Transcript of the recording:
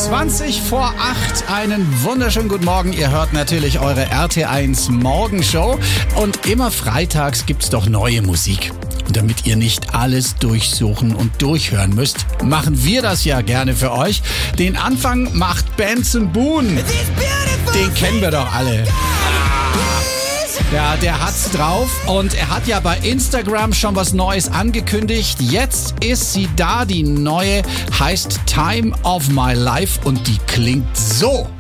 20 vor 8, einen wunderschönen guten Morgen. Ihr hört natürlich eure RT1 Morgenshow und immer freitags gibt's doch neue Musik. Und damit ihr nicht alles durchsuchen und durchhören müsst, machen wir das ja gerne für euch. Den Anfang macht Benson Boone. Den kennen wir doch alle. Ja, der hat's drauf und er hat ja bei Instagram schon was Neues angekündigt. Jetzt ist sie da, die neue, heißt Time of My Life und die klingt so.